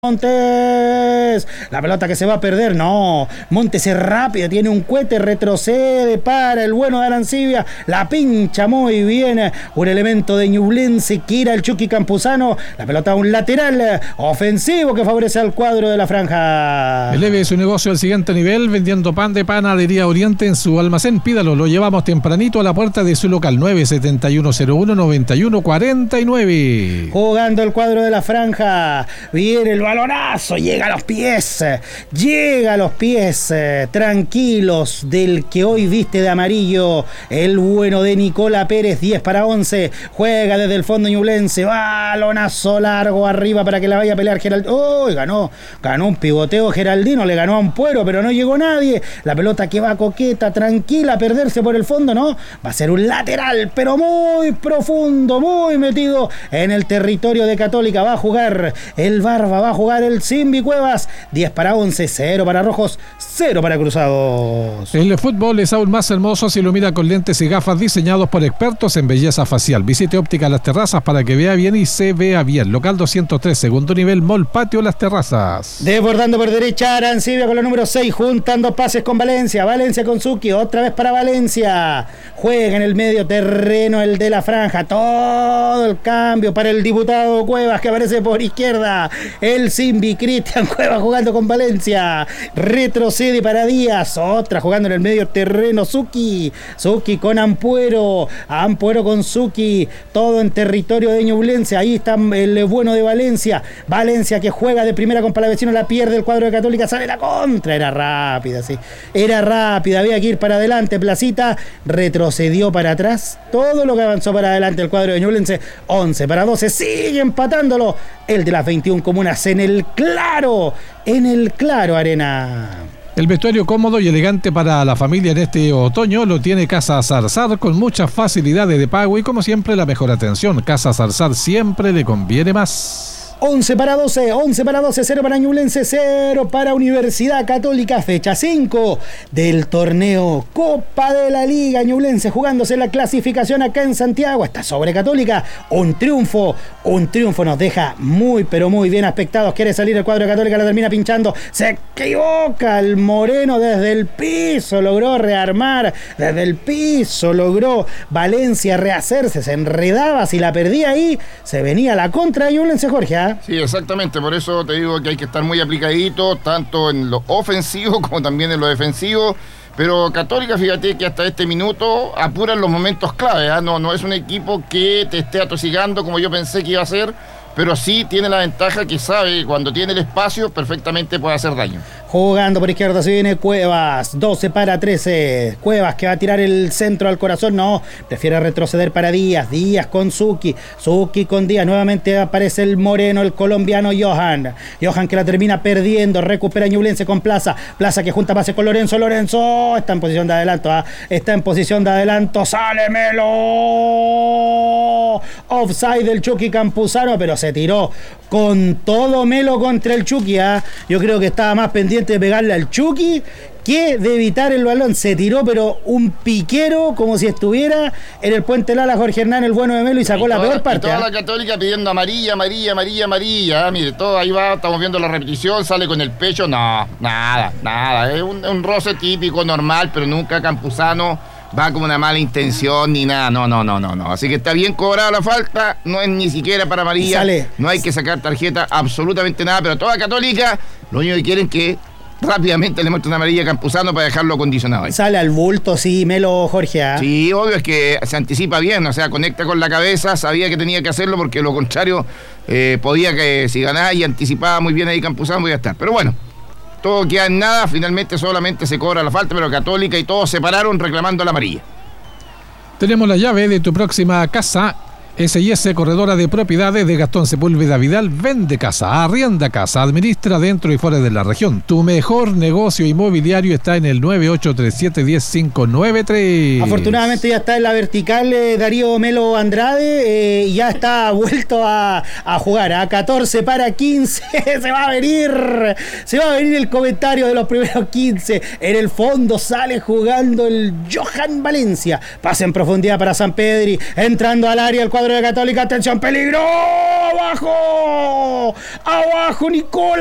Montes, la pelota que se va a perder, no, Montes es rápido, tiene un cohete, retrocede para el bueno de Arancibia, la pincha muy bien, un elemento de Ñublense que era el Chucky Campuzano, la pelota a un lateral ofensivo que favorece al cuadro de la franja. Eleve su negocio al siguiente nivel vendiendo pan de Panadería Oriente en su almacén, pídalo, lo llevamos tempranito a la puerta de su local, 971019149. Jugando el cuadro de la franja, viene el balonazo, llega a los pies, tranquilos del que hoy viste de amarillo, el bueno de Nicola Pérez, 10-11, juega desde el fondo ñublense, balonazo largo arriba para que la vaya a pelear Geraldino, ganó un pivoteo Geraldino, le ganó a Ampuero, pero no llegó nadie, la pelota que va coqueta, tranquila, a perderse por el fondo, ¿no? Va a ser un lateral, pero muy profundo, muy metido en el territorio de Católica, va a jugar el Barba, va a jugar el Simbi Cuevas, 10-11, 0 para Rojos, 0 para Cruzados. El fútbol es aún más hermoso si lo mira con lentes y gafas diseñados por expertos en belleza facial. Visite Óptica Las Terrazas para que vea bien y se vea bien. Local 203, segundo nivel, Mall Patio Las Terrazas. Desbordando por derecha, Arancibia con la número 6, juntando pases con Valencia con Zucchi, otra vez para Valencia. Juega en el medio terreno el de la franja, todo el cambio para el diputado Cuevas que aparece por izquierda. El Simbi, Cristian Cuevas jugando con Valencia, retrocede para Díaz, otra jugando en el medio terreno, Zucchi con Ampuero con Zucchi, todo en territorio de Ñublense, ahí está el bueno de Valencia que juega de primera con Palavecino, la pierde el cuadro de Católica, sale la contra, era rápida, había que ir para adelante, Placita retrocedió para atrás, todo lo que avanzó para adelante el cuadro de Ñublense, 11-12, sigue empatándolo, el de las 21 comunas en el claro, Arena. El vestuario cómodo y elegante para la familia en este otoño lo tiene Casa Zarzar con muchas facilidades de pago y como siempre la mejor atención. Casa Zarzar siempre le conviene más. 11-12, 0 para Ñublense, 0 para Universidad Católica, fecha 5 del torneo Copa de la Liga. Ñublense jugándose la clasificación acá en Santiago, está sobre Católica, un triunfo nos deja muy pero muy bien aspectados. Quiere salir el cuadro de Católica, la termina pinchando, se equivoca el Moreno desde el piso, logró rearmar, desde el piso logró Valencia rehacerse, se enredaba, si la perdía ahí, se venía la contra de Ñublense, Jorge, Sí, exactamente, por eso te digo que hay que estar muy aplicadito, tanto en lo ofensivo como también en lo defensivo, pero Católica, fíjate que hasta este minuto apura en los momentos clave, no es un equipo que te esté atosigando como yo pensé que iba a ser, pero sí tiene la ventaja que sabe, cuando tiene el espacio, perfectamente puede hacer daño. Jugando por izquierda se viene Cuevas, 12-13, Cuevas que va a tirar el centro al corazón, no, prefiere retroceder para Díaz con Zucchi con Díaz, nuevamente aparece el Moreno, el colombiano Johan que la termina perdiendo, recupera Ñublense con Plaza que junta pase con Lorenzo, está en posición de adelanto, sale Melo, offside del Chucky Campuzano, pero se tiró con todo Melo contra el Chucky, yo creo que estaba más pendiente de pegarle al Chucky que de evitar el balón, se tiró pero un piquero como si estuviera en el Puente Lala Jorge Hernán, el bueno de Melo, y sacó la peor parte. Toda la Católica pidiendo amarilla, mire, todo ahí va, estamos viendo la repetición, sale con el pecho, no, nada, es un roce típico, normal, pero nunca Campuzano va con una mala intención ni nada, no. Así que está bien cobrada la falta, no es ni siquiera para amarilla, no hay que sacar tarjeta, absolutamente nada, pero toda Católica, lo único que quieren es que rápidamente le muestre una amarilla a Campuzano para dejarlo acondicionado ahí. Sale al bulto, sí, Melo, Jorge. Sí, obvio, es que se anticipa bien, o sea, conecta con la cabeza, sabía que tenía que hacerlo porque lo contrario podía que si ganaba y anticipaba muy bien ahí Campuzano podía estar, pero bueno. Todo queda en nada, finalmente solamente se cobra la falta, pero Católica y todos se pararon reclamando la amarilla. Tenemos la llave de tu próxima casa. S&S Corredora de Propiedades de Gastón Sepúlveda Vidal. Vende casa, arrienda casa, administra dentro y fuera de la región. Tu mejor negocio inmobiliario está en el 9837-10593. Afortunadamente ya está en la vertical Darío Melo Andrade, ya está vuelto a jugar a 14-15. Se va a venir el comentario de los primeros 15. En el fondo sale jugando el Johan Valencia. Pase en profundidad para San Pedri, entrando al área el cuadro cuadro de Católica. Atención, peligro. Abajo. Abajo, Nicola.